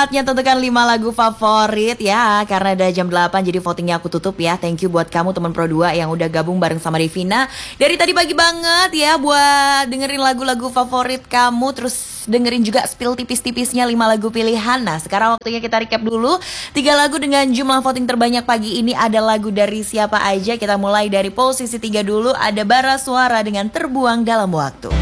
Saatnya tentukan 5 lagu favorit ya. Karena udah jam 8 jadi votingnya aku tutup ya. Thank you buat kamu teman Pro 2 yang udah gabung bareng sama Devina dari tadi pagi banget ya, buat dengerin lagu-lagu favorit kamu. Terus dengerin juga spill tipis-tipisnya 5 lagu pilihan. Nah sekarang waktunya kita recap dulu 3 lagu dengan jumlah voting terbanyak pagi ini. Ada lagu dari siapa aja? Kita mulai dari posisi 3 dulu. Ada Bara Suara dengan Terbuang Dalam Waktu.